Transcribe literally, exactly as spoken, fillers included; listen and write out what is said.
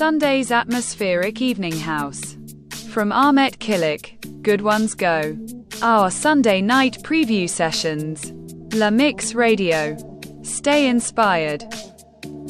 Sunday's atmospheric evening house. From Ahmet Kilik, Good Ones Go. Our Sunday night preview sessions. La Mix Radio. Stay inspired.